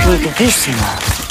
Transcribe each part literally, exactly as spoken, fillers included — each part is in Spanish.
Mitiquísimo.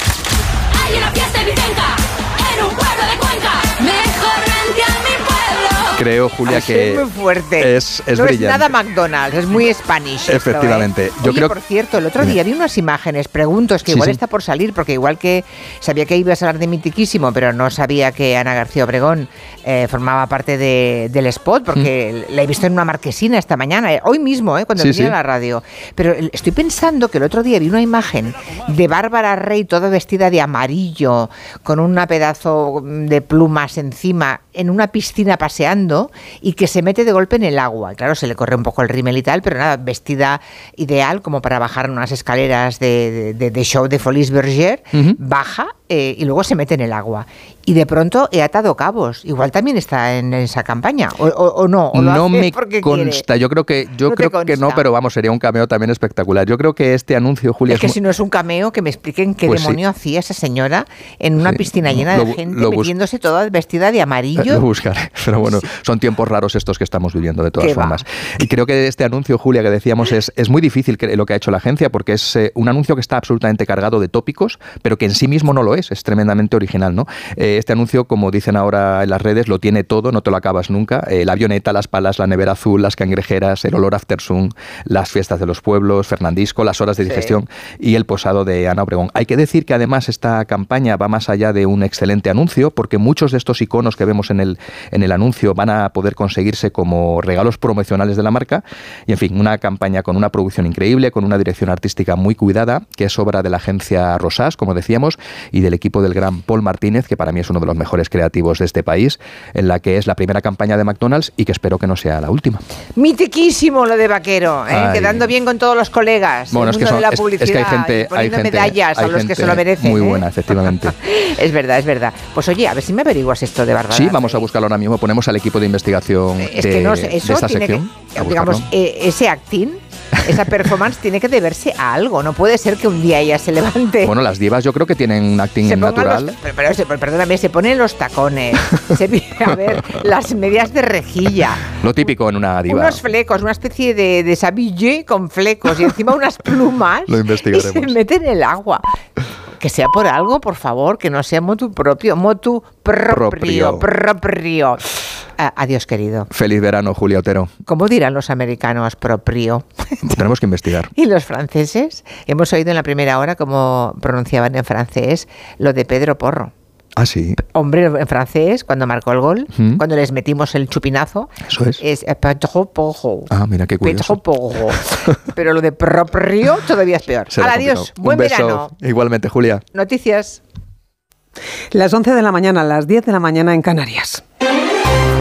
Hay una fiesta en Vicenca, en un pueblo de Cuenca. Mejor vente a mi pueblo. Creo, Julia, que es muy fuerte. Es, es no brillante. es nada McDonald's, es muy Spanish. Efectivamente. Esto, ¿eh? Yo Oye, creo por cierto, el otro día vi unas imágenes, pregunto, es que sí, igual sí. está por salir, porque igual que sabía que ibas a hablar de Mitiquísimo, pero no sabía que Ana García Obregón eh, formaba parte de, del spot, porque mm. la he visto en una marquesina esta mañana, eh, hoy mismo, eh, cuando sí, venía sí. a la radio. Pero estoy pensando que el otro día vi una imagen de Bárbara Rey toda vestida de amarillo, con un pedazo de plumas encima, en una piscina paseando, y que se mete de golpe en el agua. Claro, se le corre un poco el rímel y tal, pero nada, vestida ideal como para bajar unas escaleras de, de, de show de Folies Bergère, uh-huh. baja eh, y luego se mete en el agua. Y de pronto he atado cabos. Igual también está en esa campaña, o, o, o no. O no me consta. Quiere. Yo creo que yo no creo que no, pero vamos, sería un cameo también espectacular. Yo creo que este anuncio, Julia, es que es si no es un cameo, que me expliquen qué pues demonio sí. hacía esa señora en una sí. piscina llena lo, de gente lo metiéndose toda vestida de amarillo. Lo buscaré, pero bueno, sí. son tiempos raros estos que estamos viviendo de todas formas. Va? Y creo que este anuncio, Julia, que decíamos, es, es muy difícil que, lo que ha hecho la agencia, porque es eh, un anuncio que está absolutamente cargado de tópicos, pero que en sí mismo no lo es, es tremendamente original, ¿no? Eh, este anuncio, como dicen ahora en las redes, lo tiene todo, no te lo acabas nunca. Eh, la avioneta, las palas, la nevera azul, las cangrejeras, el olor after sun, las fiestas de los pueblos, Fernandisco, las horas de digestión sí. y el posado de Ana Obregón. Hay que decir que además esta campaña va más allá de un excelente anuncio, porque muchos de estos iconos que vemos en el, en el anuncio van a poder conseguirse como regalos promocionales de la marca. Y en fin, una campaña con una producción increíble, con una dirección artística muy cuidada, que es obra de la agencia Rosas, como decíamos, y del equipo del gran Paul Martínez, que para mí es uno de los mejores creativos de este país, en la que es la primera campaña de McDonald's y que espero que no sea la última. Mitiquísimo lo de Vaquero, ¿eh? Quedando bien con todos los colegas. Bueno, es que, son, de la es, publicidad, es que hay gente, hay gente, medallas hay a los gente que se lo merecen. Muy ¿eh? buena, efectivamente. Es verdad, es verdad. Pues oye, a ver si me averiguas esto de Bárbara. Sí, vamos a buscarlo ahora mismo. Ponemos al equipo de investigación es de, que no sé, eso de esta tiene sección. Que, digamos, eh, ese acting, esa performance tiene que deberse a algo. No puede ser que un día ella se levante. Bueno, las divas yo creo que tienen un acting se natural. Los, pero, pero, pero perdóname, se ponen los tacones, se a ver las medias de rejilla. Lo típico en una diva. Unos flecos, una especie de, de sabillé con flecos y encima unas plumas. Lo investigaremos. Y se meten en el agua. Que sea por algo, por favor, que no sea motu propio, motu propio, propio. propio. Ah, adiós, querido. Feliz verano, Julia Otero. ¿Cómo dirán los americanos propio? Tenemos que investigar. ¿Y los franceses? Hemos oído en la primera hora cómo pronunciaban en francés lo de Pedro Porro. Ah, sí. Hombre, en francés, cuando marcó el gol, ¿Mm? cuando les metimos el chupinazo, eso es. Es Pedro Porro. Ah, mira qué curioso. Pedro Porro. Pero lo de propio todavía es peor. Al adiós, buen Un beso. verano. Igualmente, Julia. Noticias. Las once de la mañana, las diez de la mañana en Canarias.